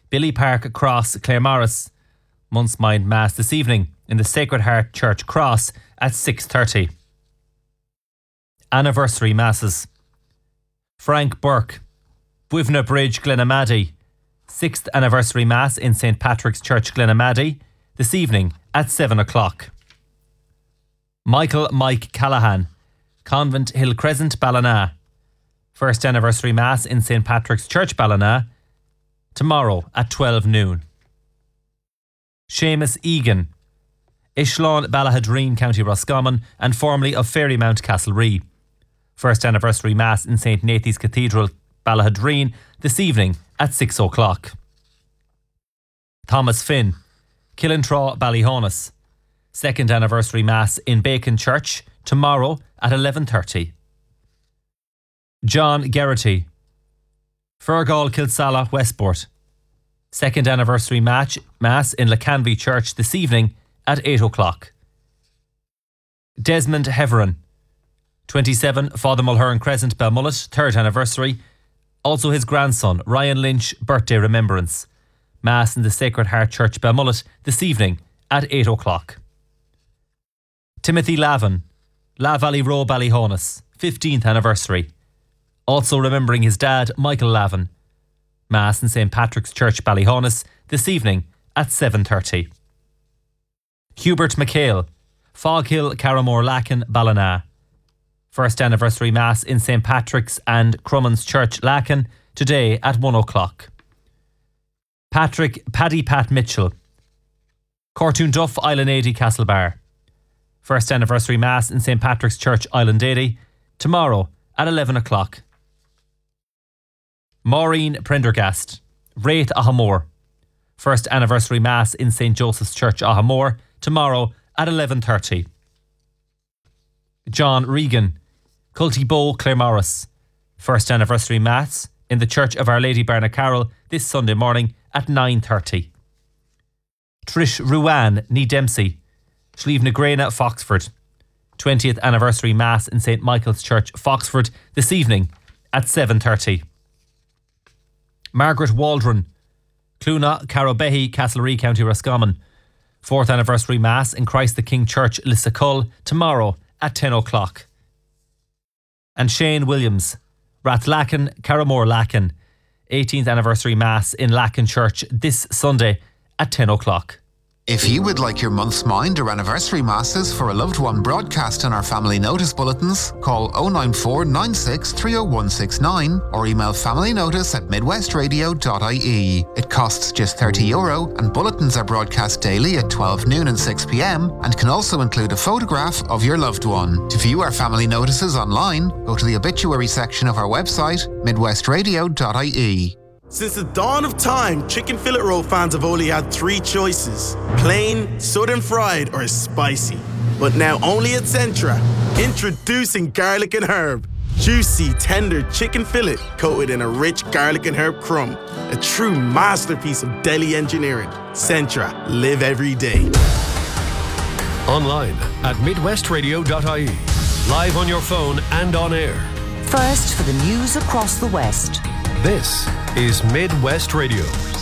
Billy Park Cross, Claremorris. Month's Mind Mass this evening in the Sacred Heart Church Cross at 6:30. Anniversary Masses. Frank Burke, Buivna Bridge, Glenamaddy. 6th Anniversary Mass in St. Patrick's Church, Glenamaddy, this evening at 7 o'clock. Michael Mike Callahan, Convent Hill Crescent, Ballina. 1st Anniversary Mass in St. Patrick's Church, Ballina, tomorrow at 12 noon. Seamus Egan, Ishlawn, Ballahadreen, County Roscommon, and formerly of Fairymount, Castlerea. 1st Anniversary Mass in St. Nathan's Cathedral, Ballahadreen, this evening at 6 o'clock. Thomas Finn, Killintraw, Ballyhonus. 2nd Anniversary Mass in Bacon Church, tomorrow at 11:30. John Geraghty, Fergal, Kilsalla, Westport. 2nd Anniversary Mass in Lacanvy Church this evening at 8 o'clock. Desmond Heveron, 27 Father Mulhern Crescent, Belmullet, 3rd Anniversary. Also his grandson, Ryan Lynch, birthday remembrance. Mass in the Sacred Heart Church, Belmullet, this evening at 8 o'clock. Timothy Lavin, La Valley Row, Ballyhonus, 15th Anniversary. Also remembering his dad, Michael Lavin. Mass in St. Patrick's Church, Ballyhonus, this evening at 7:30. Hubert McHale, Foghill, Carramore, Lacken, Ballina. 1st Anniversary Mass in St. Patrick's and Crummins Church, Lacken, today at 1 o'clock. Paddy Pat Mitchell, Cortoon Duff, Island 80, Castlebar. 1st Anniversary Mass in St. Patrick's Church, Island 80, tomorrow at 11 o'clock. Maureen Prendergast, Wraith, Ahamore. 1st Anniversary Mass in St. Joseph's Church, Ahamore, tomorrow at 11:30. John Regan, Culty Bow, Claremorris. 1st Anniversary Mass in the Church of Our Lady Barnacarroll this Sunday morning at 9:30. Trish Ruan, Nee Dempsey, Slieve na Grena, Foxford. 20th Anniversary Mass in St. Michael's Church, Foxford, this evening at 7:30. Margaret Waldron, Cluna, Carrobehy, Castlerea, County Roscommon. 4th Anniversary Mass in Christ the King Church, Lissacull, tomorrow at 10 o'clock. And Shane Williams, Rathlacken, Carramore, Lacken. 18th Anniversary Mass in Lacken Church this Sunday at 10 o'clock. If you would like your month's mind or anniversary masses for a loved one broadcast on our family notice bulletins, call 094 96 30169 or email familynotice@midwestradio.ie. It costs just €30 and bulletins are broadcast daily at 12 noon and 6 p.m. and can also include a photograph of your loved one. To view our family notices online, go to the obituary section of our website, midwestradio.ie. Since the dawn of time, chicken fillet roll fans have only had 3 choices: plain, southern fried, or spicy. But now only at Centra, introducing garlic and herb. Juicy, tender chicken fillet coated in a rich garlic and herb crumb. A true masterpiece of deli engineering. Centra, live every day. Online at midwestradio.ie. Live on your phone and on air. First for the news across the West. This is Midwest Radio.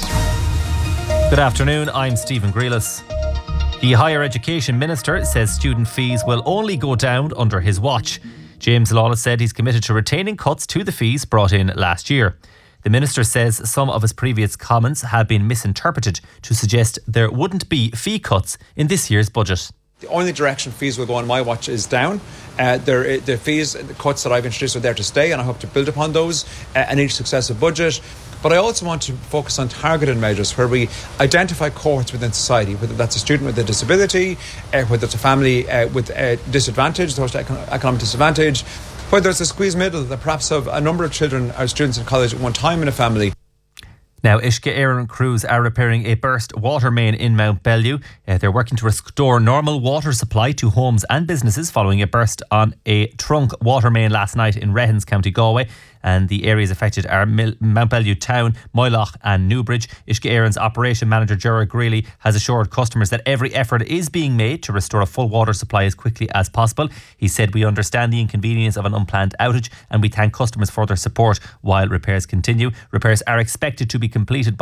Good afternoon, I'm Stephen Grealis. The Higher Education Minister says student fees will only go down under his watch. James Lawless said he's committed to retaining cuts to the fees brought in last year. The Minister says some of his previous comments have been misinterpreted to suggest there wouldn't be fee cuts in this year's budget. The only direction fees will go on my watch is down. The fees, the cuts that I've introduced are there to stay, and I hope to build upon those in each successive budget. But I also want to focus on targeted measures where we identify cohorts within society, whether that's a student with a disability, whether it's a family with a disadvantage, those economic disadvantage, whether it's a squeezed middle that perhaps have a number of children or students in college at one time in a family. Now, Uisce Éireann crews are repairing a burst water main in Mount Bellew. They're working to restore normal water supply to homes and businesses following a burst on a trunk water main last night in Rehens, County Galway. And the areas affected are Mount Bellew Town, Moylach and Newbridge. Uisce Éireann's Operation Manager Gerard Greeley has assured customers that every effort is being made to restore a full water supply as quickly as possible. He said, "We understand the inconvenience of an unplanned outage and we thank customers for their support while repairs continue." Repairs are expected to be completed by